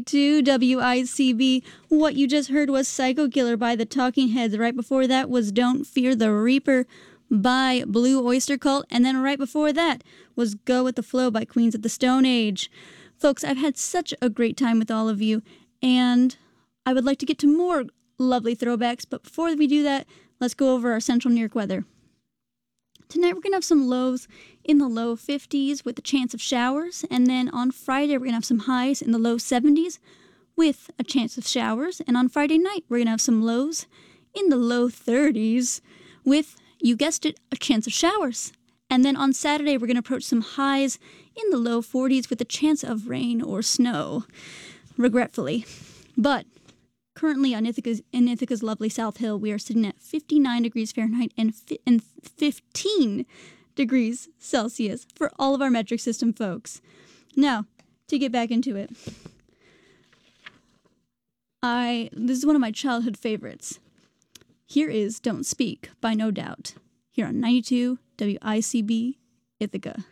To WICB. What you just heard was Psycho Killer by the Talking Heads. Right before that was Don't Fear the Reaper by Blue Oyster Cult. And then right before that was Go With the Flow by Queens of the Stone Age. Folks, I've had such a great time with all of you, and I would like to get to more lovely throwbacks, but before we do that, let's go over our Central New York weather. Tonight we're going to have some lows in the low 50s with a chance of showers. And then on Friday we're going to have some highs in the low 70s with a chance of showers. And on Friday night we're going to have some lows in the low 30s with, you guessed it, a chance of showers. And then on Saturday we're going to approach some highs in the low 40s with a chance of rain or snow, regretfully. But currently in Ithaca's lovely South Hill, we are sitting at 59 degrees Fahrenheit and 15 degrees Celsius for all of our metric system folks. Now, to get back into it, this is one of my childhood favorites. Here is Don't Speak by No Doubt, here on 92 WICB Ithaca.